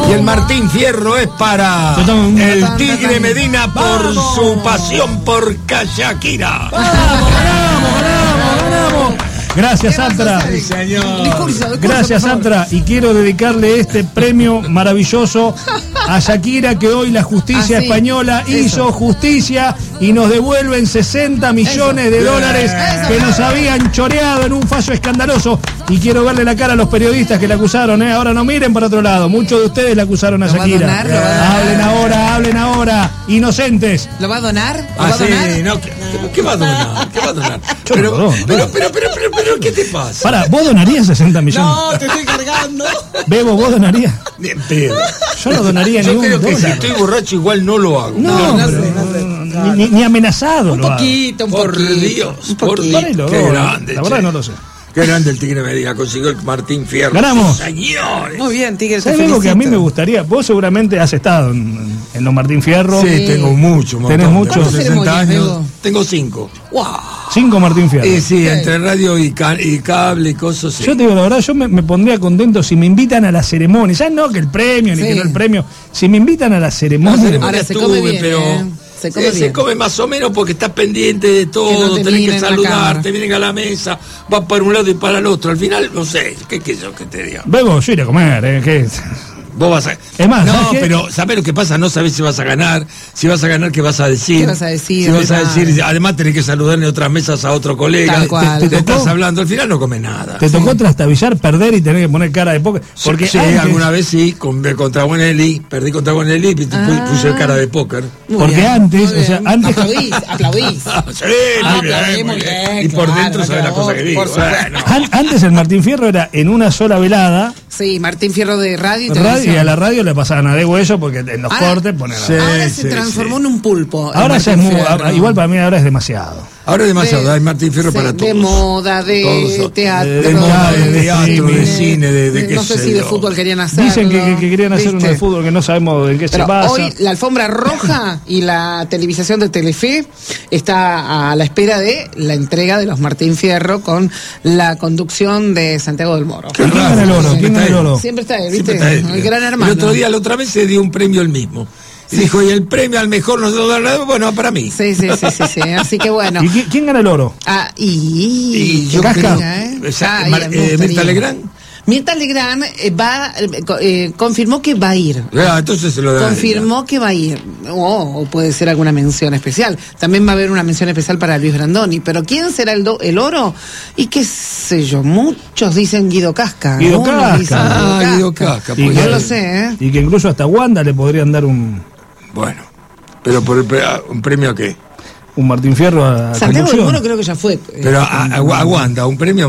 Y el Martín Fierro es para el Tigre Medina por su pasión por Shakira. ¡Ganamos! Gracias, Santra. Sí, señor. Discurso, Gracias, Santra. Y quiero dedicarle este premio maravilloso a Shakira, que hoy la justicia española hizo justicia y nos devuelven 60 millones de dólares que nos habían choreado en un fallo escandaloso. Y quiero verle la cara a los periodistas que la acusaron, ¿eh? Ahora no miren para otro lado. Muchos de ustedes la acusaron a Shakira. Hablen ahora. Inocentes. ¿Lo va a donar? ¿Lo Ah, va a sí, donar? no, ¿qué va a donar? ¿Qué va a donar? Pero, ¿qué te pasa? Para, ¿vos donarías 60 millones? No, te estoy cargando. Bebo, ¿vos donarías? Ni en pedo. Yo no donaría ni Yo un creo que si dólar. estoy borracho igual no lo hago. No, ni amenazado. Un lo hago. poquito, un Por poquito. Dios, Un por poquito. Dios. Qué grande, La verdad che. no lo sé. Qué grande el Tigre Medina, consiguió el Martín Fierro. Ganamos. Sí, señores. Muy bien, Tigre. ¿Sabes algo que a mí me gustaría? Vos seguramente has estado en los Martín Fierro. Sí, tengo mucho. ¿Tenés mucho? Tengo 60 ceremonias, años. Bebo? Tengo 5. ¡Wow! 5 Martín Fierro. Sí, entre radio y cable y cosas así. Yo te digo la verdad, yo me pondría contento si me invitan a la ceremonia. Ya no que el premio, ni Sí. que no el premio. Si me invitan a la ceremonia. Ahora se come bien, pero se come bien. se come más o menos porque estás pendiente de Que no todo, te tenés que miren la saludar, cámara. te vienen a la mesa, vas para un lado y para el otro. Al final, no sé, ¿qué yo que te diga? Bebo, yo iré a comer. ¿Qué? Vos vas a... Es más, no, ¿sabes qué? pero ¿sabés lo que pasa? No sabés si vas a ganar, ¿qué vas a decir? ¿Qué vas a decir? Si vas a Claro. decir, además tenés que saludar en otras mesas a otro colega. Tal cual. Te ¿Te estás tocó? hablando, al final no comes nada. Te tocó trastabillar, perder y tener que poner cara de póker. Porque sí, antes, alguna vez sí, contra Bonelli, perdí contra Bonelli y puse cara de póker. Muy Porque bien, antes, muy o sea, bien. antes- Aplaudís. Sí, muy bien. Y por claro, dentro sabes las claro, cosas que digo. por supuesto. Bueno. Antes el Martín Fierro era en una sola velada. Sí, Martín Fierro de radio y Y televisión. a la radio le pasaban a de hueso porque en los Ahora- cortes ponen. Sí. Ahora se transformó en un pulpo. el Ahora ya es Martín muy, Fierro. igual para mí ahora es demasiado. Ahora es demasiado, De- hay Martín Fierro sí, para todos. de moda, de Todos. teatro. De moda, de teatro, de cine, de qué no sé sé si de yo. fútbol querían hacer. Dicen que querían hacer uno de fútbol que no sabemos en qué Pero se basa. hoy la alfombra roja y la televisación de Telefe está a la espera de la entrega de los Martín Fierro con la conducción de Santiago del Moro. Qué ¿Quién raro, gana el oro? siempre ¿Quién gana está el él. oro? Siempre está él, Siempre ¿viste? está él. El gran hermano. La otra vez se dio un premio él mismo. Y dijo, y el premio al mejor nosotros darlo, bueno, para mí. Sí. Así que bueno. ¿Y quién gana el oro? Y yo Casca. creo, Mirta Legrand. Mirta Legrand confirmó que va a ir. Entonces se lo da. Confirmó que va a ir. O puede ser alguna mención especial. También va a haber una mención especial para Luis Brandoni. Pero ¿quién será el oro? Y qué sé yo, muchos dicen Guido Casca. Guido Unos Casca. dicen Guido Casca. Y Yo que- lo sé, ¿eh? Y que incluso hasta Wanda le podrían dar un Bueno, pero por un premio a qué? Martín Fierro a Santiago del conducción. Moro creo que ya fue. Pero a Wanda, un premio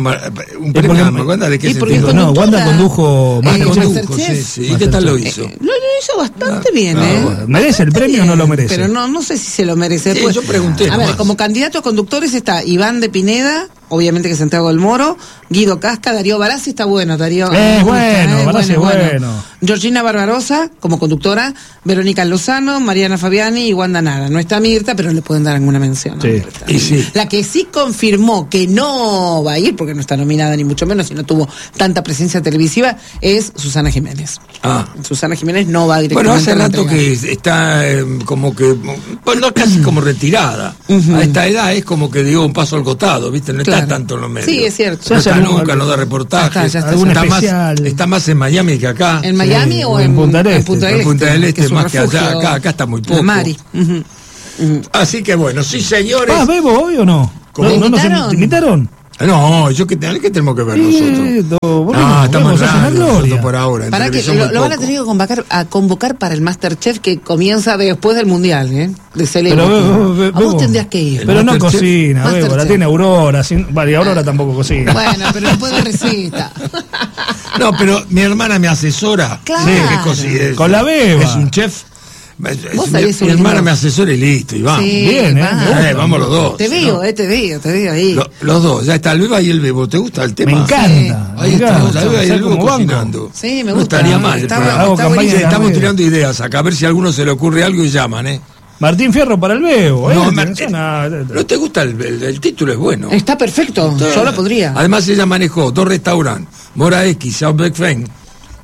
a Wanda de qué Y porque sentido. es No, conductora. Wanda condujo Ah, Masterchef. condujo, sí. ¿Y qué tal lo hizo? Lo hizo bastante bien, Ah, ¿eh? bueno. ¿Merece el premio o no lo merece? Pero no sé si se lo merece. Sí, Pues, yo pregunté a ver, nomás. como candidato a conductores está Iván de Pineda, obviamente que Santiago del Moro, Guido Casca, Darío Barassi está bueno, Darío. Es bueno, Barassi es bueno. Georgina Barbarosa, como conductora, Verónica Lozano, Mariana Fabiani y Wanda Nara. No está Mirta, pero le pueden dar alguna mención. ¿no? Sí. Está. Y sí. La que sí confirmó que no va a ir, porque no está nominada ni mucho menos, y no tuvo tanta presencia televisiva, es Susana Jiménez. Ah. Susana Jiménez no va directamente. Bueno, hace a la rato entrega. que está como que, bueno, casi como retirada. A esta edad es como que dio un paso al costado, ¿viste? No Claro. está tanto en los medios. Sí, es cierto. No está Ya nunca, no da reportajes. Ya está. Algún Está especial. está más en Miami que acá. ¿En Miami o en Punta del Este. en Punta del En Punta del Este, que es un más que allá. refugio. Acá está muy La poco. Mari. Ujú. Así que bueno, sí, señores. ¿Bebo hoy o no? ¿Cómo? ¿No nos ¿Invitaron? ¿Te invitaron? No, ¿qué tenemos que ver nosotros? No, Estamos en en la radio gloria. nosotros por ahora. en Para que televisión muy lo van a poco. tener que convocar para el Masterchef que comienza después del Mundial, ¿eh? De Celebrity. Pero, A vos tendrías que ir. Pero no Masterchef. cocina, Bebo, la Masterchef. tiene Aurora. Vale, Aurora tampoco cocina. Bueno, pero después de receta. No, pero mi hermana me asesora. Claro. Sí, ¿qué cocina? Con la beba. Es un chef. Vos Mi sabés un hermana libro. me asesora y listo, y vamos. Sí, bien, ¿eh? va. Me gusta. Vamos los dos. Te veo, ¿no? te veo ahí. Los dos, ya está el beba y el bebo. ¿Te gusta el tema? Me encanta. Ahí me está, encanta. la beba y el ¿Sabes bebo cómo banco? cocinando. Sí, me No gusta. estaría mal. Está el programa. Hago está campaña de buenísimo. Estamos Bebo. tirando ideas acá, a ver si a alguno se le ocurre algo y llaman, ¿eh? Martín Fierro para el Bebo, ¿eh? No, ¿No te gusta el título? Es bueno. Está perfecto. Yo lo podría. Además, ella manejó 2 restaurantes, Mora X, Southbeck Feng,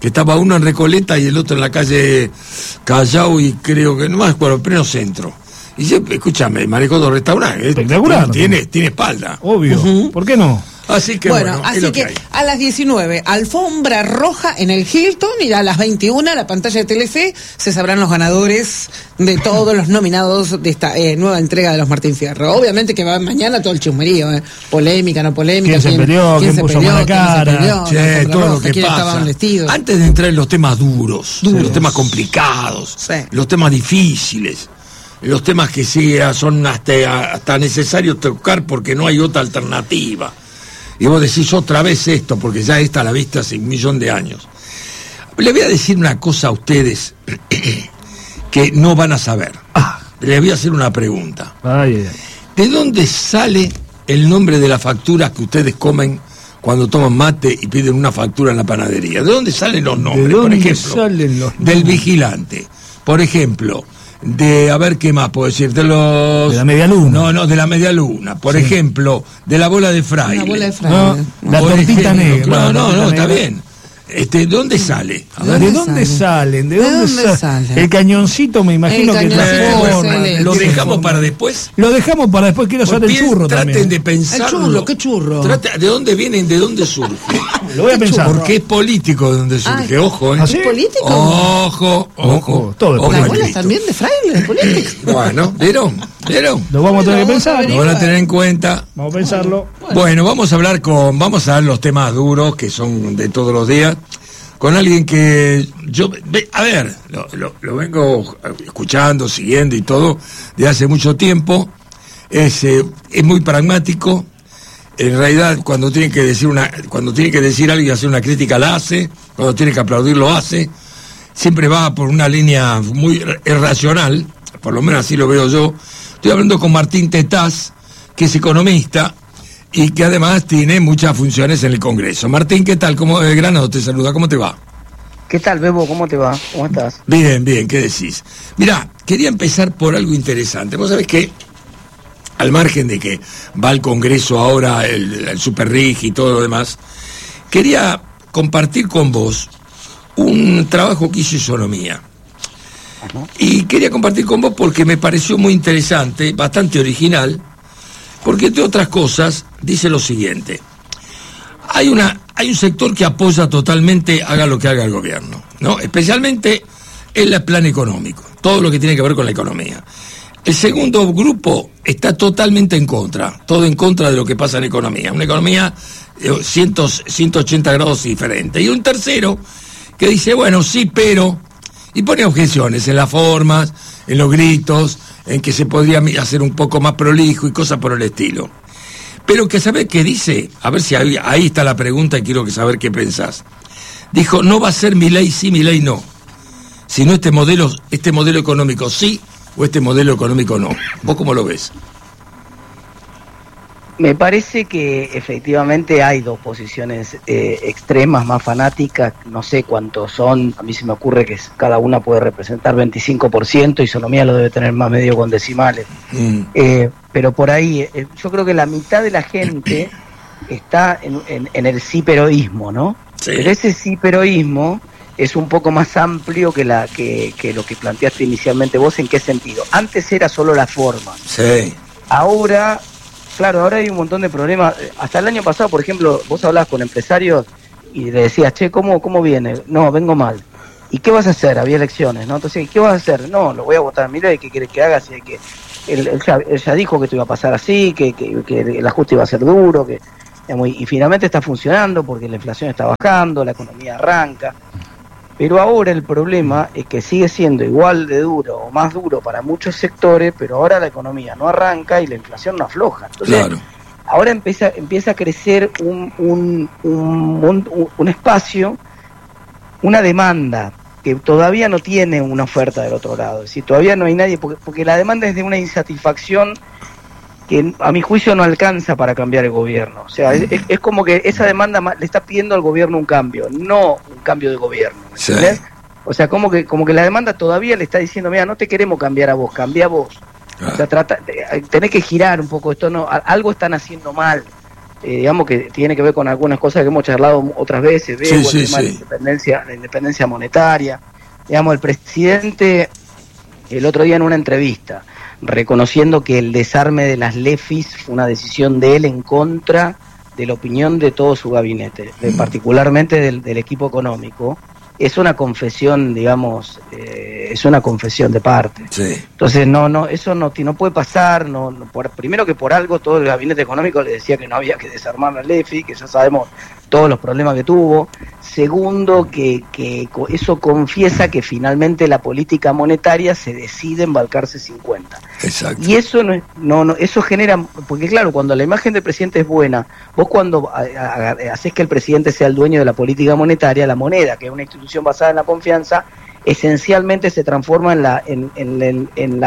que estaba uno en Recoleta y el otro en la calle Callao y creo que no más, bueno, pleno centro. Y yo, escúchame, manejó 2 restaurantes. Espectacular. Tiene espalda. Obvio. ¿Por qué no? Así que bueno, así que a las 19, alfombra roja en el Hilton, y a las 21, la pantalla de Telefe, se sabrán los ganadores de todos los nominados de esta nueva entrega de los Martín Fierro. Obviamente que va mañana todo el chusmerío, polémica, no polémica. ¿Quién se peleó? ¿Quién puso mala cara? Todo lo que pasa. Antes de entrar en los temas duros. Los temas complicados, los temas difíciles, los temas que sí son hasta necesarios tocar porque no hay otra alternativa. Y vos decís otra vez esto, porque ya está a la vista hace 1.000.000 de años. Le voy a decir una cosa a ustedes que no van a saber. Les voy a hacer una pregunta. ¿De dónde sale el nombre de las facturas que ustedes comen cuando toman mate y piden una factura en la panadería? ¿De dónde salen los nombres? ¿De dónde por ejemplo, salen los del vigilante. Por ejemplo, a ver qué más puedo decir, de la media luna. No, de la media luna. Por ejemplo, de la bola de fraile. La bola de fraile. La tortita negra. No, está bien. ¿De dónde sale? ¿De dónde salen? ¿De dónde salen? El cañoncito, me imagino que lo dejamos para después. Lo dejamos para después, quiero saber el churro traten también. de pensar. El churro, ¿qué churro? ¿De dónde vienen? ¿De dónde surge? Lo voy a pensar. Porque es político de dónde surge. Ojo, ¿Es político? Ojo. Todo ¿Las bolas también de fraile, de político? Bueno, ¿vieron? Lo vamos a tener que pensar. Lo van a tener en cuenta. Vamos a pensarlo. Bueno, vamos a dar los temas duros que son de todos los días con alguien que yo, a ver, lo vengo escuchando, siguiendo y todo de hace mucho tiempo. Es muy pragmático. En realidad, cuando tiene que decir algo y hacer una crítica la hace, cuando tiene que aplaudir lo hace. Siempre va por una línea muy racional, por lo menos así lo veo yo. Estoy hablando con Martín Tetaz, que es economista y que además tiene muchas funciones en el Congreso. Martín, ¿qué tal? ¿Cómo Granado te saluda? ¿Cómo te va? ¿Qué tal, Bebo? ¿Cómo te va? ¿Cómo estás? Bien, ¿qué decís? Mirá, quería empezar por algo interesante. Vos sabés que, al margen de que va al Congreso ahora el Super RIG y todo lo demás, quería compartir con vos un trabajo que hizo Isonomía. Y quería compartir con vos porque me pareció muy interesante, bastante original, porque entre otras cosas dice lo siguiente: hay un sector que apoya totalmente haga lo que haga el gobierno, ¿no? Especialmente en el plan económico, todo lo que tiene que ver con la economía. El segundo grupo está totalmente en contra, todo en contra de lo que pasa en economía, una economía 180 grados diferente. Y un tercero que dice, bueno, sí, pero, y pone objeciones en las formas, en los gritos, en que se podría hacer un poco más prolijo y cosas por el estilo. Pero que saber qué dice, a ver si ahí está la pregunta y quiero saber qué pensás. Dijo, no va a ser Milei sí, Milei no, sino este modelo económico sí o este modelo económico no. ¿Vos cómo lo ves? Me parece que efectivamente hay dos posiciones extremas, más fanáticas, no sé cuántos son, a mí se me ocurre que cada una puede representar 25%, Isonomía lo debe tener más medio con decimales, pero por ahí, yo creo que la mitad de la gente está en el sí-peroísmo, ¿no? Sí. Pero ese sí-peroísmo es un poco más amplio que lo que planteaste inicialmente vos. ¿En qué sentido? Antes era solo la forma. Sí. Ahora... Claro, ahora hay un montón de problemas. Hasta el año pasado, por ejemplo, vos hablabas con empresarios y le decías, che, ¿cómo viene? No, vengo mal. ¿Y qué vas a hacer? Había elecciones, ¿no? Entonces, ¿qué vas a hacer? No, lo voy a votar a Milei, ¿qué querés que haga? Si hay que... él ya dijo que esto iba a pasar así, que el ajuste iba a ser duro, digamos, y finalmente está funcionando porque la inflación está bajando, la economía arranca. Pero ahora el problema es que sigue siendo igual de duro o más duro para muchos sectores, pero ahora la economía no arranca y la inflación no afloja. Entonces, claro, ahora empieza a crecer un espacio, una demanda que todavía no tiene una oferta del otro lado. Es decir, todavía no hay nadie, porque la demanda es de una insatisfacción que a mi juicio no alcanza para cambiar el gobierno. O sea, es como que esa demanda le está pidiendo al gobierno un cambio, no un cambio de gobierno. Sí. O sea, como que la demanda todavía le está diciendo, mira, no te queremos cambiar a vos, cambia vos. O sea, tenés que girar un poco esto, no, algo están haciendo mal. digamos que tiene que ver con algunas cosas que hemos charlado otras veces, veo Sí, el tema de la independencia monetaria. Digamos, el presidente el otro día en una entrevista, reconociendo que el desarme de las LEFIs fue una decisión de él en contra de la opinión de todo su gabinete, particularmente del equipo económico, es una confesión, digamos, es una confesión de parte. Sí. Entonces, eso no puede pasar. Primero que por algo todo el gabinete económico le decía que no había que desarmar la LEFI, que ya sabemos todos los problemas que tuvo. Segundo, que eso confiesa que finalmente la política monetaria se decide embarcarse 50. Exacto. Y eso eso genera, porque claro, cuando la imagen del presidente es buena, vos cuando haces que el presidente sea el dueño de la política monetaria, la moneda, que es una institución basada en la confianza, esencialmente se transforma en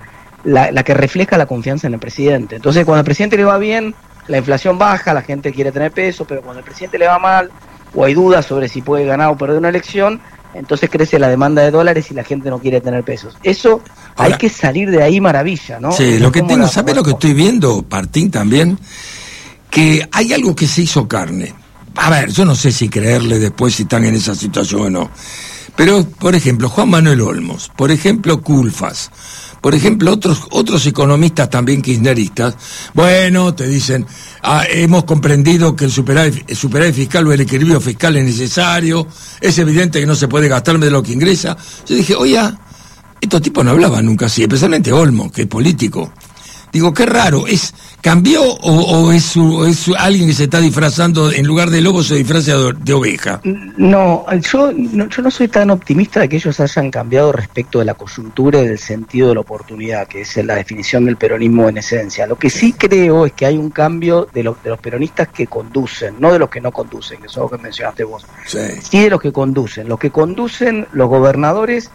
la que refleja la confianza en el presidente. Entonces, cuando al presidente le va bien, la inflación baja, la gente quiere tener peso, pero cuando al presidente le va mal, o hay dudas sobre si puede ganar o perder una elección, entonces crece la demanda de dólares y la gente no quiere tener pesos. Eso ahora, hay que salir de ahí maravilla, ¿no? Sí, lo que tengo, ¿sabes lo que estoy viendo, Martín, también? Que hay algo que se hizo carne. A ver, yo no sé si creerle después si están en esa situación o no. Pero, por ejemplo, Juan Manuel Olmos, por ejemplo, Culfas, por ejemplo, otros economistas también kirchneristas, bueno, te dicen, hemos comprendido que el superávit fiscal o el equilibrio fiscal es necesario, es evidente que no se puede gastar de lo que ingresa. Yo dije, oye, estos tipos no hablaban nunca así, especialmente Olmos, que es político. Digo, qué raro, ¿cambió o es alguien que se está disfrazando, en lugar de lobo se disfraza de oveja? No, yo no soy tan optimista de que ellos hayan cambiado respecto de la coyuntura y del sentido de la oportunidad, que es la definición del peronismo en esencia. Lo que sí creo es que hay un cambio de los peronistas que conducen, no de los que no conducen, que es lo que mencionaste vos. Sí de los que conducen. Los que conducen, los gobernadores,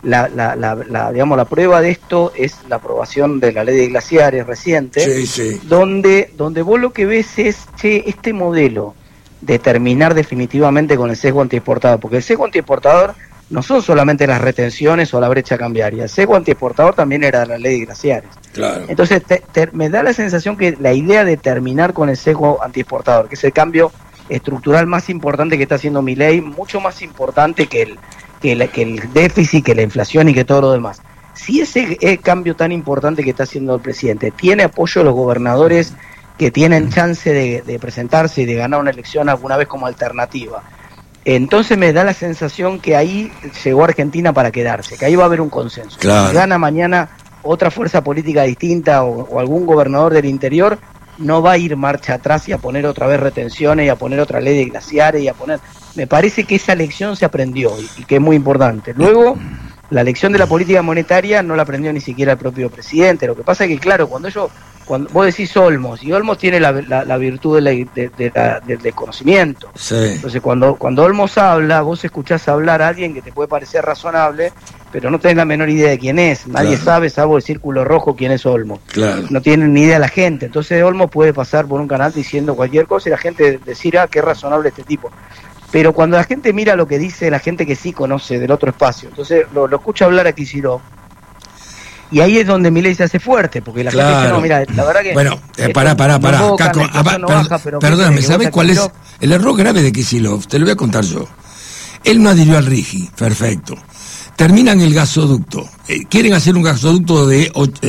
digamos, la prueba de esto es la aprobación de la ley de glaciares reciente, donde vos lo que ves es, este modelo de terminar definitivamente con el sesgo antiexportador, porque el sesgo antiexportador no son solamente las retenciones o la brecha cambiaria, el sesgo antiexportador también era la ley de glaciares. Claro. Entonces me da la sensación que la idea de terminar con el sesgo antiexportador, que es el cambio estructural más importante que está haciendo Milei, mucho más importante que el déficit, que la inflación y que todo lo demás. Si ese cambio tan importante que está haciendo el presidente tiene apoyo de los gobernadores que tienen chance de presentarse y de ganar una elección alguna vez como alternativa, entonces me da la sensación que ahí llegó Argentina para quedarse, que ahí va a haber un consenso. Claro. Si gana mañana otra fuerza política distinta o algún gobernador del interior, no va a ir marcha atrás y a poner otra vez retenciones y a poner otra ley de glaciares y a poner... Me parece que esa lección se aprendió y que es muy importante. Luego, la lección de la política monetaria no la aprendió ni siquiera el propio presidente. Lo que pasa es que, claro, cuando vos decís Olmos, y Olmos tiene la virtud del conocimiento. Sí. Entonces, cuando Olmos habla, vos escuchás hablar a alguien que te puede parecer razonable, pero no tenés la menor idea de quién es. Nadie sabe, salvo el círculo rojo, quién es Olmos. Claro. No tienen ni idea la gente. Entonces, Olmos puede pasar por un canal diciendo cualquier cosa y la gente decir, qué razonable este tipo. Pero cuando la gente mira lo que dice la gente que sí conoce del otro espacio, entonces lo escucha hablar a Kicillof, y ahí es donde Milei se hace fuerte, porque la gente dice, no, mira, la verdad que... Bueno, pará, Caco, perdóname, ¿sabés cuál es el error grave de Kicillof? Te lo voy a contar yo. Él no adhirió al RIGI, perfecto. Terminan el gasoducto, quieren hacer un gasoducto de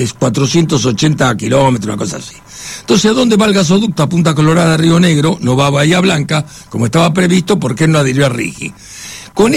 480 kilómetros, una cosa así. Entonces, ¿a dónde va el gasoducto? A Punta Colorada, Río Negro, no va a Bahía Blanca, como estaba previsto, porque él no adhirió a RIGI. Con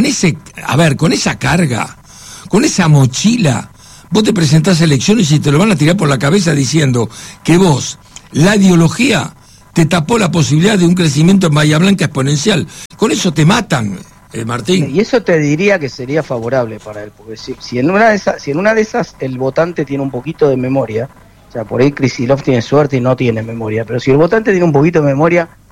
esa carga, con esa mochila, vos te presentás a elecciones y te lo van a tirar por la cabeza diciendo que vos, la ideología, te tapó la posibilidad de un crecimiento en Bahía Blanca exponencial. Con eso te matan, Martín. Y eso te diría que sería favorable para él, porque si en una de esas el votante tiene un poquito de memoria, o sea, por ahí Kicillof tiene suerte y no tiene memoria, pero si el votante tiene un poquito de memoria,